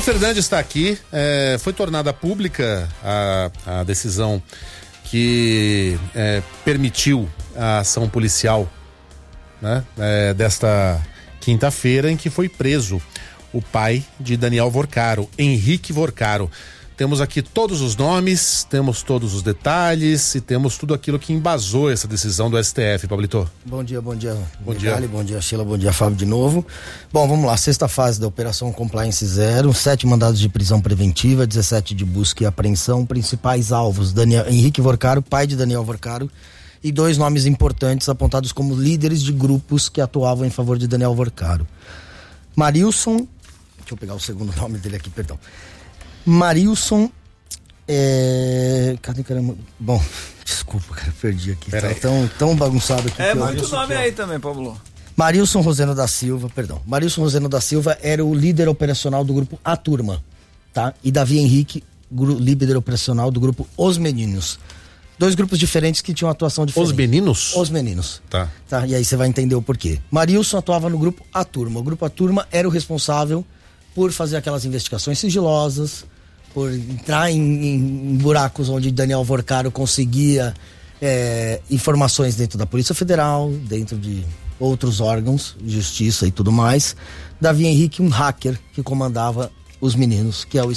Fernandes está aqui. Foi tornada pública a decisão que permitiu a ação policial, né, desta quinta-feira, em que foi preso o pai de Daniel Vorcaro, Henrique Vorcaro. Temos aqui todos os nomes, temos todos os detalhes e temos tudo aquilo que embasou essa decisão do STF, Pablito. Bom dia. Bom dia. Bom dia, Sheila, bom dia, Fábio, de novo. Bom, vamos lá, sexta fase da Operação Compliance Zero, 7 mandados de prisão preventiva, 17 de busca e apreensão, principais alvos, Henrique Vorcaro, pai de Daniel Vorcaro, e 2 nomes importantes apontados como líderes de grupos que atuavam em favor de Daniel Vorcaro. Marilson, deixa eu pegar o segundo nome dele aqui, perdão. Marilson, cadê caramba? Bom, desculpa, cara, perdi aqui. Tá tão bagunçado aqui. Muito nome aí também, Pablo. Marilson Roseno da Silva, Marilson Roseno da Silva era o líder operacional do grupo A Turma, tá? E Davi Henrique, líder operacional do grupo Os Meninos. 2 grupos diferentes que tinham atuação diferente. Os Meninos? Os Meninos. Tá. E aí você vai entender o porquê. Marilson atuava no grupo A Turma. O grupo A Turma era o responsável por fazer aquelas investigações sigilosas, por entrar em buracos onde Daniel Vorcaro conseguia informações dentro da Polícia Federal, dentro de outros órgãos, justiça e tudo mais. Davi Henrique, um hacker que comandava os Meninos, que é o